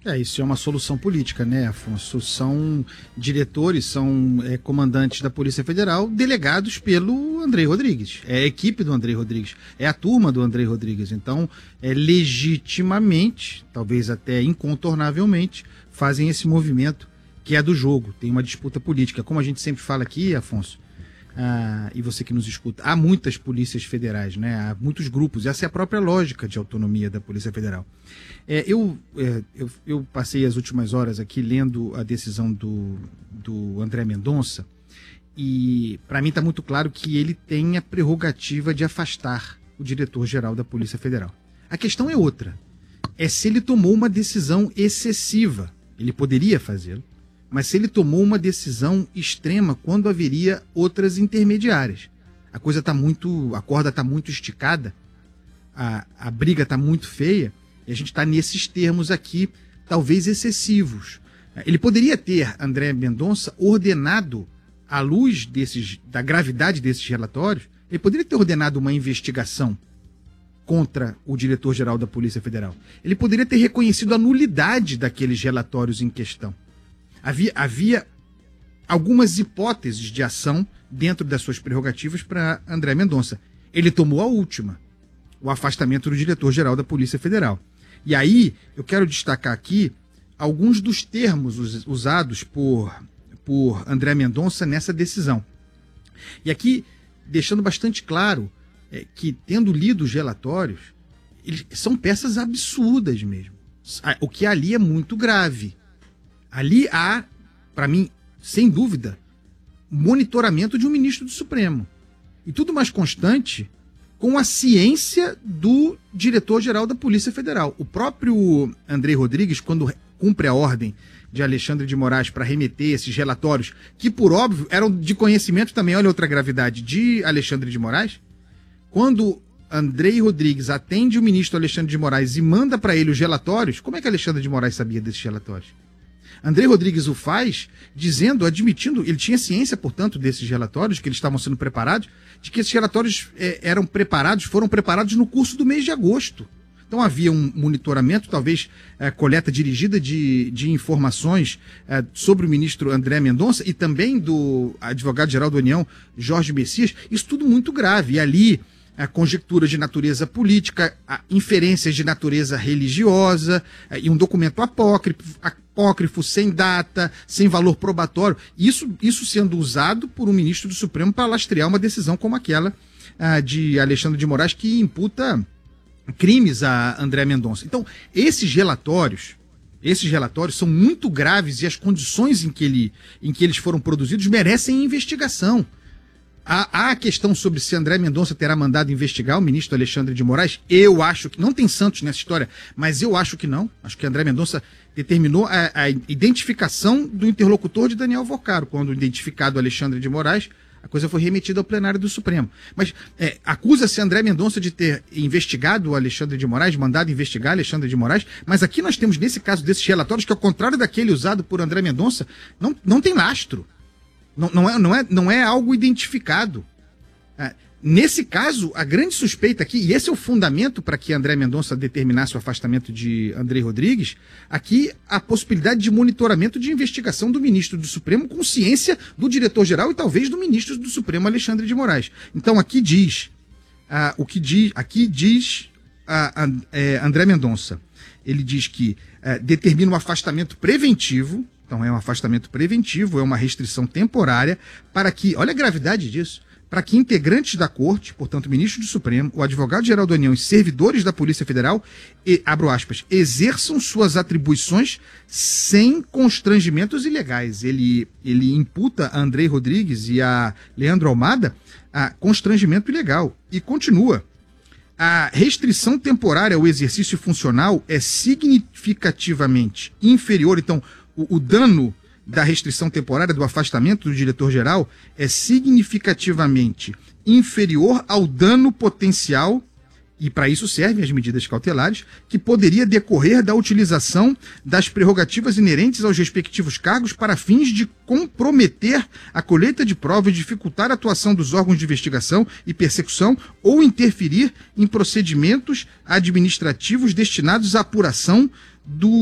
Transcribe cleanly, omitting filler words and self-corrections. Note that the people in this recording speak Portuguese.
Isso é uma solução política, né, Afonso? São diretores, são comandantes da Polícia Federal delegados pelo Andrei Rodrigues. É a equipe do Andrei Rodrigues, é a turma do Andrei Rodrigues. Então, legitimamente, talvez até incontornavelmente, fazem esse movimento que é do jogo. Tem uma disputa política. Como a gente sempre fala aqui, Afonso, e você que nos escuta, há muitas polícias federais, né? Há muitos grupos. Essa é a própria lógica de autonomia da Polícia Federal. Eu passei as últimas horas aqui lendo a decisão do André Mendonça e para mim está muito claro que ele tem a prerrogativa de afastar o diretor-geral da Polícia Federal. A questão é outra. É se ele tomou uma decisão excessiva. Ele poderia fazê-lo, mas se ele tomou uma decisão extrema quando haveria outras intermediárias. A corda está muito esticada, a briga está muito feia, e a gente está nesses termos aqui, talvez excessivos. Ele poderia ter, André Mendonça, ordenado, à luz da gravidade desses relatórios, ele poderia ter ordenado uma investigação contra o diretor-geral da Polícia Federal. Ele poderia ter reconhecido a nulidade daqueles relatórios em questão. Havia algumas hipóteses de ação dentro das suas prerrogativas para André Mendonça. Ele tomou a última, o afastamento do diretor-geral da Polícia Federal. E aí, eu quero destacar aqui alguns dos termos usados por André Mendonça nessa decisão. E aqui, deixando bastante claro que, tendo lido os relatórios, são peças absurdas mesmo. O que ali é muito grave. Ali há, para mim, sem dúvida, monitoramento de um ministro do Supremo. E tudo mais constante com a ciência do diretor-geral da Polícia Federal. O próprio Andrei Rodrigues, quando cumpre a ordem de Alexandre de Moraes para remeter esses relatórios, que por óbvio eram de conhecimento também, olha outra gravidade, de Alexandre de Moraes, quando Andrei Rodrigues atende o ministro Alexandre de Moraes e manda para ele os relatórios, como é que Alexandre de Moraes sabia desses relatórios? Andrei Rodrigues o faz admitindo, ele tinha ciência, portanto, desses relatórios, que eles estavam sendo preparados, de que esses relatórios foram preparados no curso do mês de agosto. Então havia um monitoramento, talvez coleta dirigida de informações sobre o ministro André Mendonça e também do advogado-geral da União, Jorge Messias, isso tudo muito grave. E ali, conjecturas de natureza política, inferências de natureza religiosa, e um documento apócrifo, sem data, sem valor probatório, isso sendo usado por um ministro do Supremo para lastrear uma decisão como aquela de Alexandre de Moraes, que imputa crimes a André Mendonça. Então, esses relatórios são muito graves e as condições em que eles foram produzidos merecem investigação. Há a questão sobre se André Mendonça terá mandado investigar o ministro Alexandre de Moraes. Eu acho que não tem santos nessa história, mas eu acho que não. Acho que André Mendonça determinou a identificação do interlocutor de Daniel Vocaro. Quando identificado Alexandre de Moraes, a coisa foi remetida ao plenário do Supremo. Mas acusa-se André Mendonça de ter investigado o Alexandre de Moraes, mandado investigar Alexandre de Moraes, mas aqui nós temos, nesse caso desses relatórios, que ao contrário daquele usado por André Mendonça, não tem lastro. Não é algo identificado. Nesse caso, a grande suspeita aqui, e esse é o fundamento para que André Mendonça determinasse o afastamento de Andrei Rodrigues, aqui a possibilidade de monitoramento de investigação do ministro do Supremo com ciência do diretor-geral e talvez do ministro do Supremo, Alexandre de Moraes. Então aqui diz André Mendonça, ele diz que determina um afastamento preventivo. Então é um afastamento preventivo, é uma restrição temporária para que, olha a gravidade disso, para que integrantes da Corte, portanto o ministro do Supremo, o advogado-geral da União e servidores da Polícia Federal, abro aspas, exerçam suas atribuições sem constrangimentos ilegais. Ele imputa a Andrei Rodrigues e a Leandro Almada a constrangimento ilegal. E continua. A restrição temporária ao exercício funcional é significativamente inferior, então o dano da restrição temporária do afastamento do diretor-geral é significativamente inferior ao dano potencial, e para isso servem as medidas cautelares, que poderia decorrer da utilização das prerrogativas inerentes aos respectivos cargos para fins de comprometer a colheita de provas, dificultar a atuação dos órgãos de investigação e persecução ou interferir em procedimentos administrativos destinados à apuração